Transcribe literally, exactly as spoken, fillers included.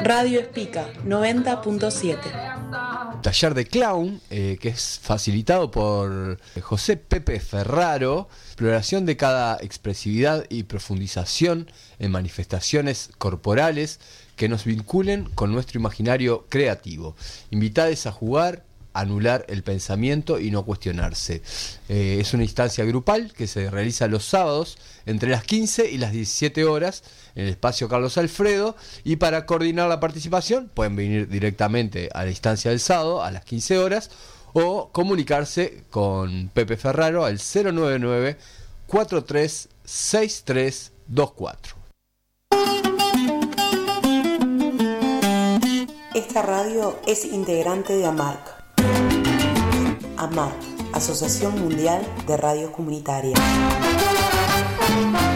Radio Espica noventa punto siete. Taller de clown, eh, que es facilitado por José Pepe Ferraro. Exploración de cada expresividad y profundización en manifestaciones corporales que nos vinculen con nuestro imaginario creativo. Invitades a jugar, anular el pensamiento y no cuestionarse. Eh, es una instancia grupal que se realiza los sábados entre las quince y las diecisiete horas en el espacio Carlos Alfredo, y para coordinar la participación pueden venir directamente a la instancia del sábado a las quince horas o comunicarse con Pepe Ferraro al cero nueve nueve, cuatro tres seis tres dos cuatro. Esta radio es integrante de AMARC. AMARC, Asociación Mundial de Radios Comunitarias.